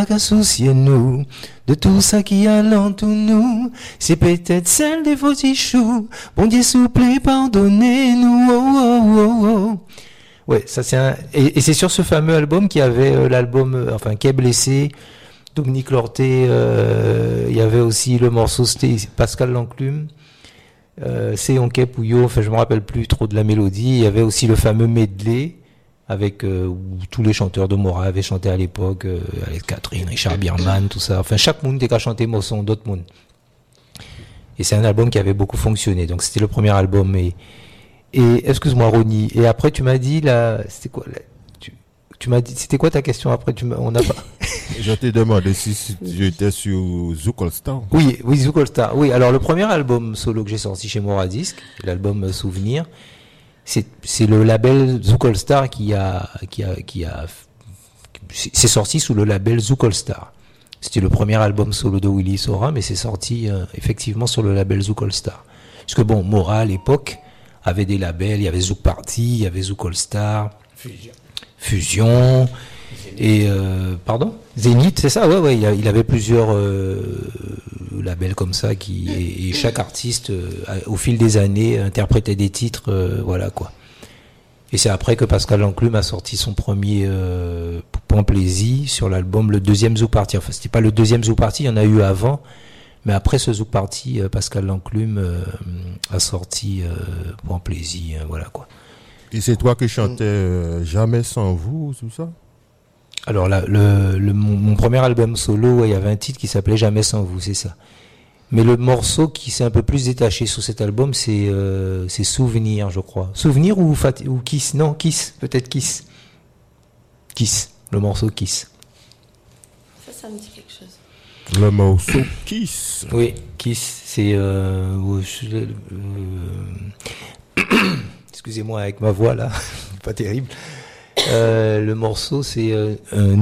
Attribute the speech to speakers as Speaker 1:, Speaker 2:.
Speaker 1: pas qu'à soucier nous de tout ça qui alentoure nous. C'est peut-être celle des faux choux. Bon Dieu, s'il vous plaît, pardonnez-nous. Oh, oh, oh, oh. Ouais, ça c'est et c'est sur ce fameux album qu'il y avait l'album, qui est blessé. Dominique Lorté, il y avait aussi le morceau, c'était Pascal Lanclume. C'est Onké Pouillot, je me rappelle plus trop de la mélodie. Il y avait aussi le fameux medley avec où tous les chanteurs de Mora avaient chanté à l'époque, avec Catherine, Richard Bierman, tout ça. Enfin, chaque monde était chanté son d'autres mondes. Et c'est un album qui avait beaucoup fonctionné. Donc c'était le premier album. Et excuse-moi Ronnie. Et après tu m'as dit c'était quoi tu m'as dit, c'était quoi ta question après on n'a pas.
Speaker 2: Je t'ai demandé si j'étais sur Zouk All Star.
Speaker 1: Oui, Zouk All Star. Oui, alors le premier album solo que j'ai sorti chez Moradisc, l'album Souvenir, c'est le label Zouk All Star c'est sorti sous le label Zouk All Star. C'était le premier album solo de Willy Sora, mais c'est sorti effectivement sur le label Zouk All Star. Parce que bon, Mora à l'époque avait des labels, il y avait Zouk Party, il y avait Zouk All Star. Fusion et Zénith, c'est ça, ouais, il avait plusieurs labels comme ça et chaque artiste au fil des années interprétait des titres, voilà quoi. Et c'est après que Pascal Lanclume a sorti son premier Point Plaisir sur l'album, le deuxième Zouk Party. Enfin, c'était pas le deuxième Zouk Party, il y en a eu avant, mais après ce Zouk Party, Pascal Lanclume a sorti Point Plaisir, voilà quoi.
Speaker 2: Et c'est toi qui chantais Jamais sans vous, tout ça?
Speaker 1: Alors là, mon premier album solo, il y avait un titre qui s'appelait Jamais sans vous, c'est ça. Mais le morceau qui s'est un peu plus détaché sur cet album, c'est Souvenir, je crois. Souvenir ou Kiss? Non, Kiss, peut-être Kiss. Kiss, le morceau Kiss.
Speaker 3: Ça me dit quelque chose.
Speaker 2: Le morceau Kiss.
Speaker 1: Oui, Kiss, c'est... excusez-moi avec ma voix là, pas terrible. Le morceau c'est